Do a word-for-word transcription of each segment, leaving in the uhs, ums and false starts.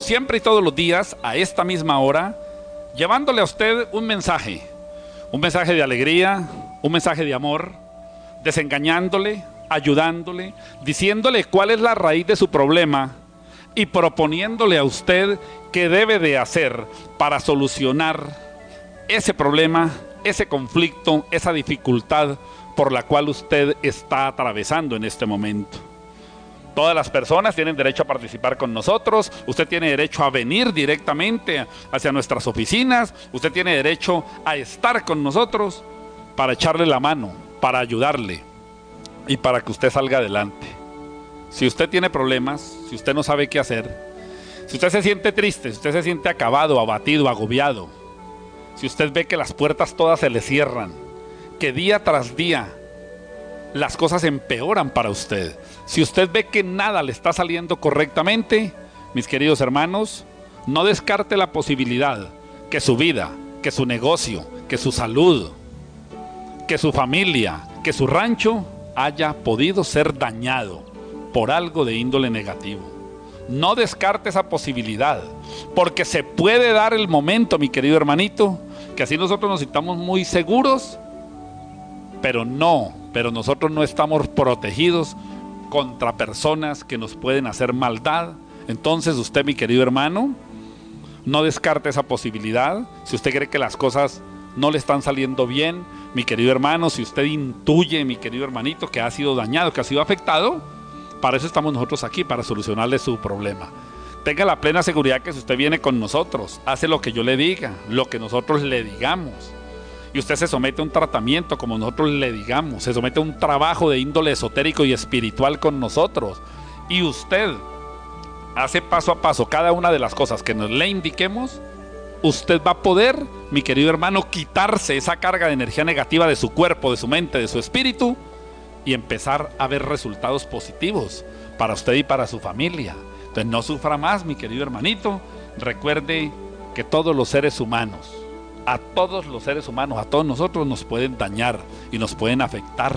siempre y todos los días, a esta misma hora, llevándole a usted un mensaje, un mensaje de alegría, un mensaje de amor, desengañándole, ayudándole, diciéndole cuál es la raíz de su problema y proponiéndole a usted qué debe de hacer para solucionar ese problema, ese conflicto, esa dificultad por la cual usted está atravesando en este momento. Todas las personas tienen derecho a participar con nosotros. Usted tiene derecho a venir directamente hacia nuestras oficinas. Usted tiene derecho a estar con nosotros para echarle la mano, para ayudarle y para que usted salga adelante. Si usted tiene problemas, si usted no sabe qué hacer, si usted se siente triste, si usted se siente acabado, abatido, agobiado, si usted ve que las puertas todas se le cierran, que día tras día las cosas empeoran para usted, si usted ve que nada le está saliendo correctamente, mis queridos hermanos, no descarte la posibilidad que su vida, que su negocio, que su salud, que su familia, que su rancho haya podido ser dañado por algo de índole negativo. No descarte esa posibilidad, porque se puede dar el momento, mi querido hermanito, que así nosotros nos sintamos muy seguros, pero no, pero nosotros no estamos protegidos contra personas que nos pueden hacer maldad. Entonces usted, mi querido hermano, no descarte esa posibilidad. Si usted cree que las cosas no le están saliendo bien, mi querido hermano, si usted intuye, mi querido hermanito, que ha sido dañado, que ha sido afectado, para eso estamos nosotros aquí, para solucionarle su problema. Tenga la plena seguridad que si usted viene con nosotros, hace lo que yo le diga, lo que nosotros le digamos, y usted se somete a un tratamiento como nosotros le digamos, se somete a un trabajo de índole esotérico y espiritual con nosotros, y usted hace paso a paso cada una de las cosas que nos le indiquemos, usted va a poder, mi querido hermano, quitarse esa carga de energía negativa de su cuerpo, de su mente, de su espíritu, y empezar a ver resultados positivos para usted y para su familia. Entonces no sufra más, mi querido hermanito. Recuerde que todos los seres humanos, a todos los seres humanos, a todos nosotros nos pueden dañar y nos pueden afectar,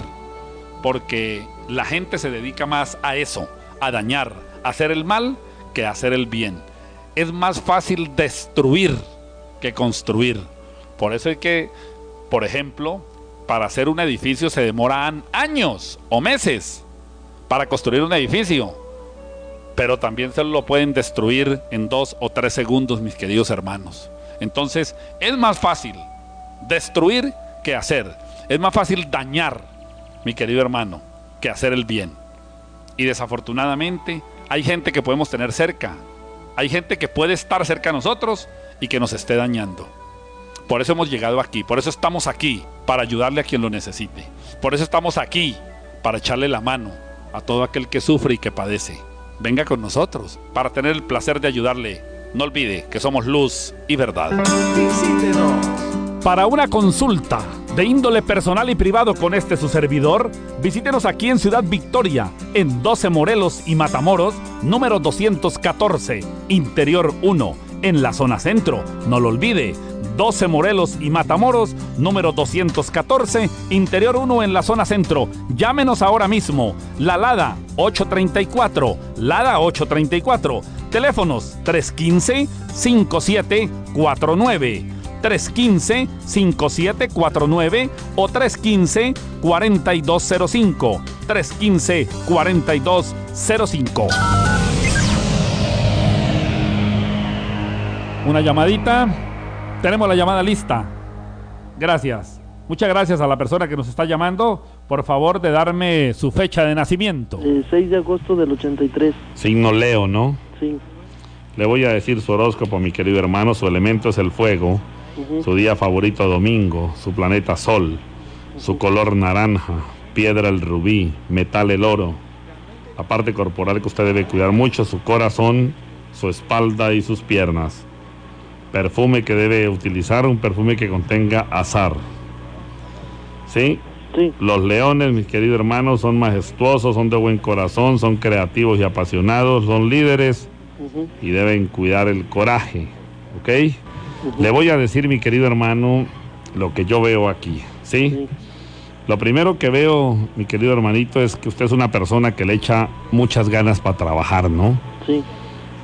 porque la gente se dedica más a eso, a dañar, a hacer el mal que a hacer el bien. Es más fácil destruir que construir. Por eso es que, por ejemplo, para hacer un edificio se demoran años o meses para construir un edificio, pero también se lo pueden destruir en dos o tres segundos, mis queridos hermanos. Entonces es más fácil destruir que hacer, es más fácil dañar, mi querido hermano, que hacer el bien. Y desafortunadamente hay gente que podemos tener cerca, hay gente que puede estar cerca de nosotros y que nos esté dañando. Por eso hemos llegado aquí, por eso estamos aquí, para ayudarle a quien lo necesite. Por eso estamos aquí, para echarle la mano a todo aquel que sufre y que padece. Venga con nosotros, para tener el placer de ayudarle. No olvide que somos luz y verdad. Visítenos. Para una consulta de índole personal y privado con este su servidor, visítenos aquí en Ciudad Victoria, en doce Morelos y Matamoros, número doscientos catorce, Interior uno, en la zona centro. No lo olvide, doce Morelos y Matamoros, número doscientos catorce, Interior uno en la zona centro. Llámenos ahora mismo. La Lada ocho treinta y cuatro, Lada ocho treinta y cuatro. Teléfonos tres uno cinco, cinco siete cuatro nueve, tres uno cinco, cinco siete cuatro nueve o tres uno cinco, cuatro dos cero cinco, tres uno cinco, cuatro dos cero cinco. Una llamadita. Tenemos la llamada lista. Gracias. Muchas gracias a la persona que nos está llamando. Por favor, de darme su fecha de nacimiento. El seis de agosto del ochenta y tres. Signo Leo, ¿no? Sí. Le voy a decir su horóscopo, mi querido hermano. Su elemento es el fuego. Uh-huh. Su día favorito, domingo. Su planeta, sol. Uh-huh. Su color, naranja. Piedra, el rubí. Metal, el oro. La parte corporal que usted debe cuidar mucho, su corazón, su espalda y sus piernas. Perfume que debe utilizar, un perfume que contenga azar. ¿Sí? Sí. Los leones, mis queridos hermanos, son majestuosos, son de buen corazón, son creativos y apasionados, son líderes uh-huh. y deben cuidar el coraje. ¿Ok? Uh-huh. Le voy a decir, mi querido hermano, lo que yo veo aquí. ¿Sí? Sí. Lo primero que veo, mi querido hermanito, es que usted es una persona que le echa muchas ganas para trabajar, ¿no? Sí.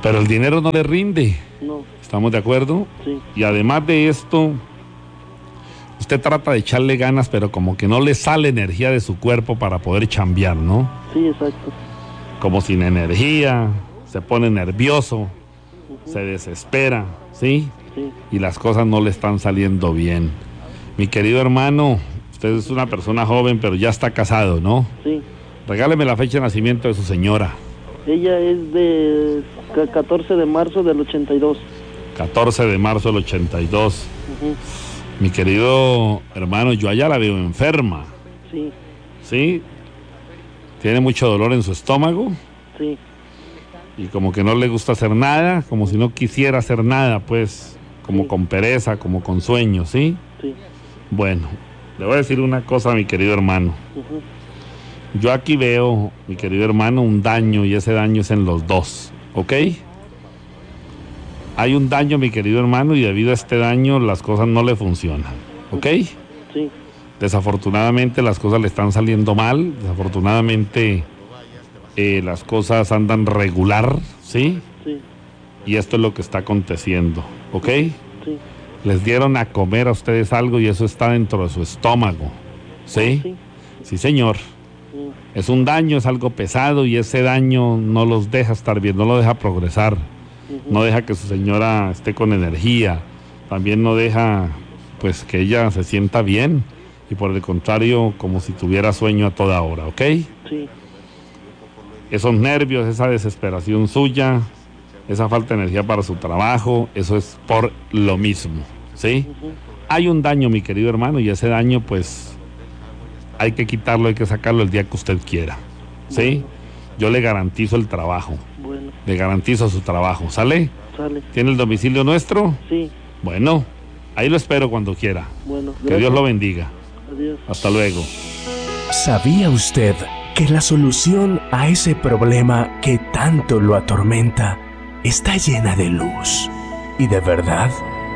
Pero el dinero no le rinde. No. ¿Estamos de acuerdo? Sí. Y además de esto, usted trata de echarle ganas, pero como que no le sale energía de su cuerpo para poder chambear, ¿no? Sí, exacto. Como sin energía, se pone nervioso, uh-huh. se desespera, ¿sí? Sí. Y las cosas no le están saliendo bien. Mi querido hermano, usted es una persona joven, pero ya está casado, ¿no? Sí. Regáleme la fecha de nacimiento de su señora. Ella es de catorce de marzo del ochenta y dos. catorce de marzo del ochenta y dos. Uh-huh. Mi querido hermano, yo allá la veo enferma. Sí. ¿Sí? ¿Tiene mucho dolor en su estómago? Sí. Y como que no le gusta hacer nada, como si no quisiera hacer nada, pues, como sí. con pereza, como con sueño, ¿sí? Sí. Bueno, le voy a decir una cosa, mi querido hermano. Uh-huh. Yo aquí veo, mi querido hermano, un daño, y ese daño es en los dos, ¿ok? Hay un daño, mi querido hermano, y debido a este daño las cosas no le funcionan, ¿ok? Sí. Desafortunadamente las cosas le están saliendo mal, desafortunadamente eh, las cosas andan regular, ¿sí? Sí. Y esto es lo que está aconteciendo, ¿ok? Sí. Les dieron a comer a ustedes algo y eso está dentro de su estómago, ¿sí? Sí. Sí, señor. Sí. Es un daño, es algo pesado y ese daño no los deja estar bien, no lo deja progresar, uh-huh. no deja que su señora esté con energía, también no deja pues que ella se sienta bien y por el contrario como si tuviera sueño a toda hora, ¿ok? Sí. Esos nervios, esa desesperación suya, esa falta de energía para su trabajo, eso es por lo mismo, ¿sí? Uh-huh. Hay un daño, mi querido hermano, y ese daño pues hay que quitarlo, hay que sacarlo el día que usted quiera, ¿sí? Bueno. Yo le garantizo el trabajo. Bueno. Le garantizo su trabajo, ¿sale? Sale. ¿Tiene el domicilio nuestro? Sí. Bueno, ahí lo espero cuando quiera. Bueno, gracias. Que Dios lo bendiga. Adiós. Hasta luego. ¿Sabía usted que la solución a ese problema que tanto lo atormenta está llena de luz y de verdad?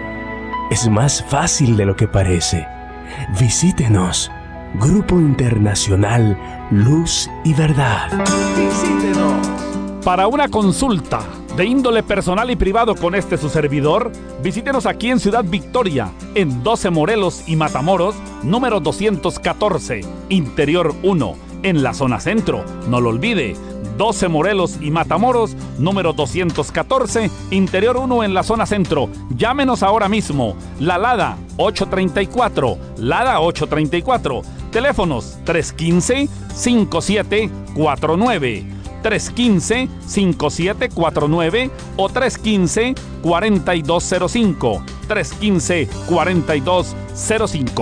Es más fácil de lo que parece. Visítenos. Grupo Internacional Luz y Verdad. Visítenos. Para una consulta de índole personal y privado con este su servidor, visítenos aquí en Ciudad Victoria, en doce Morelos y Matamoros, número doscientos catorce, Interior uno, en la zona centro. No lo olvide, doce Morelos y Matamoros, número doscientos catorce, Interior uno en la zona centro. Llámenos ahora mismo. La Lada ocho treinta y cuatro, Lada ocho treinta y cuatro. Teléfonos tres uno cinco, cinco siete cuatro nueve, tres uno cinco, cinco siete cuatro nueve o tres uno cinco, cuatro dos cero cinco, tres uno cinco, cuatro dos cero cinco.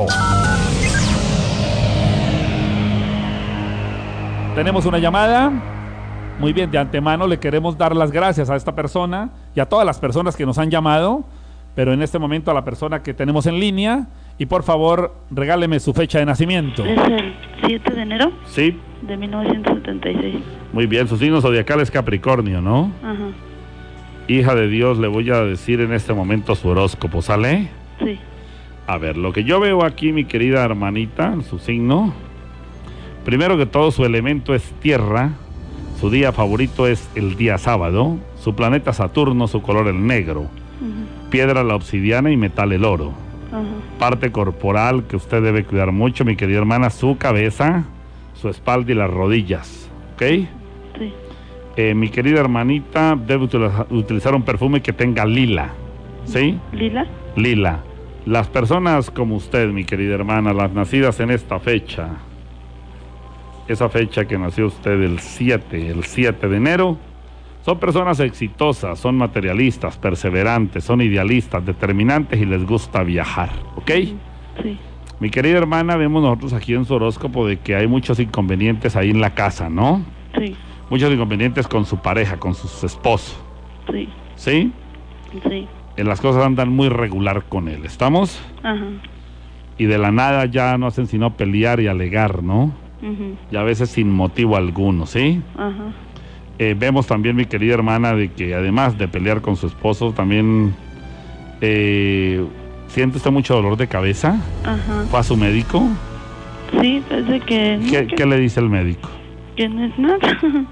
Tenemos una llamada. Muy bien, de antemano le queremos dar las gracias a esta persona y a todas las personas que nos han llamado, pero en este momento a la persona que tenemos en línea, y por favor regáleme su fecha de nacimiento. Es el siete de enero Sí. de mil novecientos setenta y seis. Muy bien, su signo zodiacal es Capricornio, ¿no? Ajá. Hija de Dios, le voy a decir en este momento su horóscopo, ¿sale? Sí. A ver, lo que yo veo aquí, mi querida hermanita, su signo, primero que todo su elemento es tierra, su día favorito es el día sábado, su planeta Saturno, su color el negro, uh-huh. piedra la obsidiana y metal el oro. Uh-huh. Parte corporal que usted debe cuidar mucho, mi querida hermana, su cabeza, su espalda y las rodillas, ¿ok? Sí. Eh, mi querida hermanita, debe utilizar, utilizar un perfume que tenga lila, ¿sí? ¿Lila? Lila. Las personas como usted, mi querida hermana, las nacidas en esta fecha, esa fecha que nació usted el siete, el siete de enero, son personas exitosas, son materialistas, perseverantes, son idealistas, determinantes y les gusta viajar, ¿ok? Sí. Mi querida hermana, vemos nosotros aquí en su horóscopo de que hay muchos inconvenientes ahí en la casa, ¿no? Sí. Muchos inconvenientes con su pareja, con su esposo. Sí. ¿Sí? Sí. En las cosas andan muy regular con él, ¿estamos? Ajá. Y de la nada ya no hacen sino pelear y alegar, ¿no? Uh-huh. Y a veces sin motivo alguno, ¿sí? Ajá. Eh, vemos también, mi querida hermana, de que además de pelear con su esposo, también eh, siente usted mucho dolor de cabeza. Ajá. ¿Fue a su médico? Sí, parece que... ¿Qué, que, ¿Qué le dice el médico? que no es nada.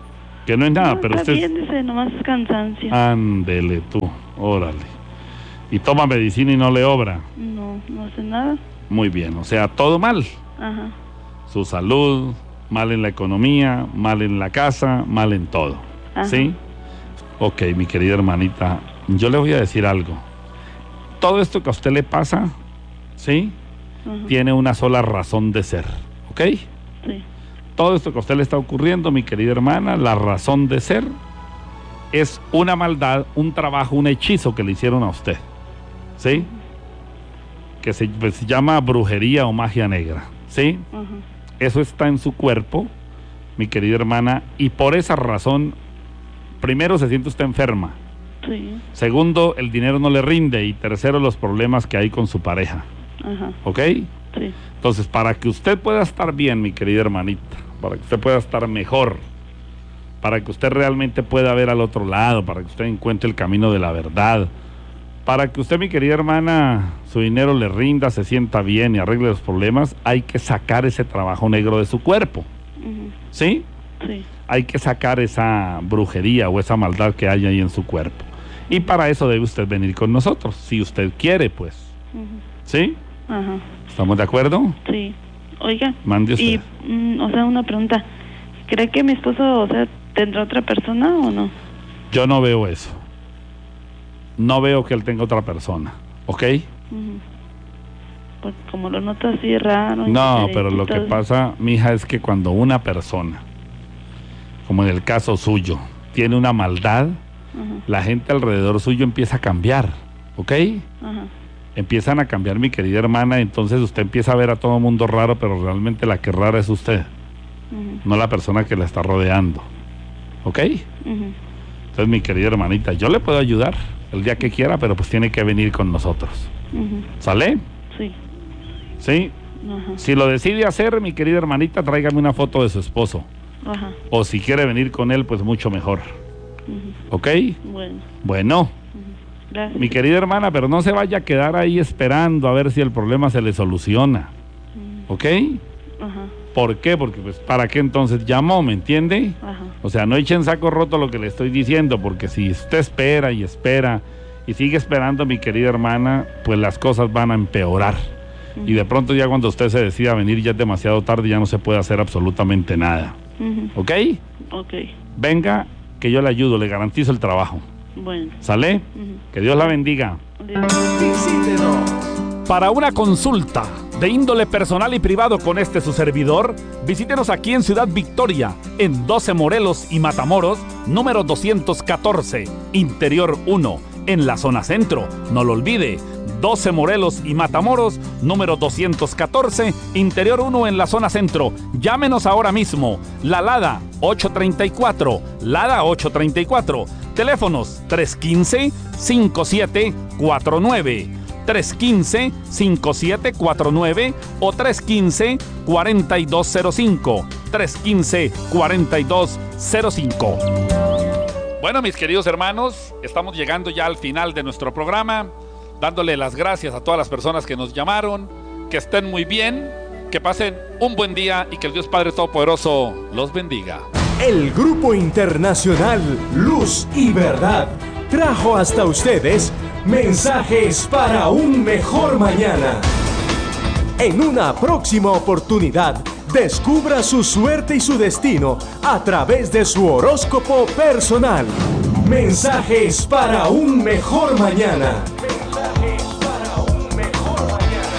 Que no es nada, No, pero está usted... bien, dice, nomás es cansancio. Ándele tú, órale. ¿Y toma medicina y no le obra? No, no hace nada. Muy bien, o sea, todo mal. Ajá. Su salud, mal en la economía, mal en la casa, mal en todo. Ajá. ¿Sí? Ok, mi querida hermanita, yo le voy a decir algo. Todo esto que a usted le pasa, ¿sí? Ajá. Tiene una sola razón de ser, ¿ok? Sí. Todo esto que a usted le está ocurriendo, mi querida hermana, la razón de ser es una maldad, un trabajo, un hechizo que le hicieron a usted, ¿sí? Que se, pues, se llama brujería o magia negra, ¿sí? Ajá. Eso está en su cuerpo, mi querida hermana, y por esa razón, primero se siente usted enferma, Sí. segundo, el dinero no le rinde, y tercero, los problemas que hay con su pareja, Ajá. ¿ok? Sí. Entonces, para que usted pueda estar bien, mi querida hermanita, para que usted pueda estar mejor, para que usted realmente pueda ver al otro lado, para que usted encuentre el camino de la verdad, para que usted, mi querida hermana, su dinero le rinda, se sienta bien y arregle los problemas, hay que sacar ese trabajo negro de su cuerpo, Ujú. ¿sí? Sí. Hay que sacar esa brujería o esa maldad que hay ahí en su cuerpo. Y para eso debe usted venir con nosotros, si usted quiere, pues, Ujú. ¿sí? Ajá. ¿Estamos de acuerdo? Sí. Oiga. Mande usted. Y, mm, o sea, una pregunta. ¿Cree que mi esposo, o sea, tendrá otra persona o no? Yo no veo eso. No veo que él tenga otra persona, ¿ok? Ujú. Pues como lo noto así raro. No, pero lo que todo. pasa, mija, es que cuando una persona, como en el caso suyo, tiene una maldad, Ajá. la gente alrededor suyo empieza a cambiar, ¿ok? Ajá. Empiezan a cambiar, mi querida hermana, entonces usted empieza a ver a todo mundo raro, pero realmente la que es rara es usted, Ujú. no la persona que la está rodeando, ¿ok? Ujú. Entonces, mi querida hermanita, yo le puedo ayudar el día que quiera, pero pues tiene que venir con nosotros, Ujú. ¿sale? Sí. ¿Sí? Ajá. Si lo decide hacer, mi querida hermanita, tráigame una foto de su esposo. Ajá. O si quiere venir con él, pues mucho mejor. Ujú. ¿Ok? Bueno. Bueno, Gracias. mi querida hermana, pero no se vaya a quedar ahí esperando a ver si el problema se le soluciona. ¿Ok? Ajá. ¿Por qué? Porque pues ¿para qué entonces llamó? ¿Me entiende? Ajá. O sea, no echen saco roto lo que le estoy diciendo, porque si usted espera y espera y sigue esperando, mi querida hermana, pues las cosas van a empeorar. Y de pronto ya cuando usted se decida a venir ya es demasiado tarde, ya no se puede hacer absolutamente nada. Ujú. ¿Ok? Ok. Venga, que yo le ayudo, le garantizo el trabajo. Bueno. ¿Sale? Ujú. Que Dios la bendiga. Visítenos. Para una consulta de índole personal y privado con este su servidor, visítenos aquí en Ciudad Victoria, en doce Morelos y Matamoros, número doscientos catorce, Interior uno, en la zona centro. No lo olvide, doce Morelos y Matamoros, número doscientos catorce, Interior uno en la zona centro. Llámenos ahora mismo. La Lada ocho treinta y cuatro, Lada ocho treinta y cuatro. Teléfonos tres uno cinco, cinco siete cuatro nueve, tres uno cinco, cinco siete cuatro nueve o tres uno cinco, cuatro dos cero cinco, tres uno cinco, cuatro dos cero cinco. Bueno, mis queridos hermanos, estamos llegando ya al final de nuestro programa, dándole las gracias a todas las personas que nos llamaron, que estén muy bien, que pasen un buen día y que el Dios Padre Todopoderoso los bendiga. El Grupo Internacional Luz y Verdad trajo hasta ustedes mensajes para un mejor mañana. En una próxima oportunidad, descubra su suerte y su destino a través de su horóscopo personal. Mensajes para un mejor mañana. Mensajes para un mejor mañana.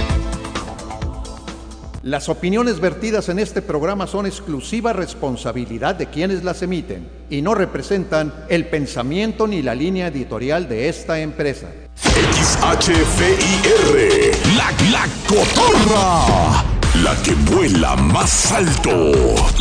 Las opiniones vertidas en este programa son exclusiva responsabilidad de quienes las emiten y no representan el pensamiento ni la línea editorial de esta empresa. X H V I R, la, la cotorra, la que vuela más alto.